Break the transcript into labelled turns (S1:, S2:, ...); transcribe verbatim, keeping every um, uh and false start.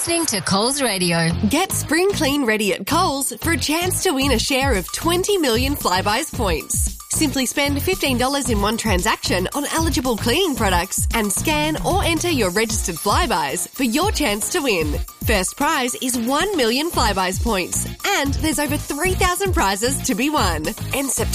S1: listening to Coles Radio.
S2: Get Spring Clean ready at Coles for a chance to win a share of twenty million Flybuys points. Simply spend fifteen dollars in one transaction on eligible cleaning products and scan or enter your registered Flybuys for your chance to win. First prize is one million Flybuys points, and there's over three thousand prizes to be won. End September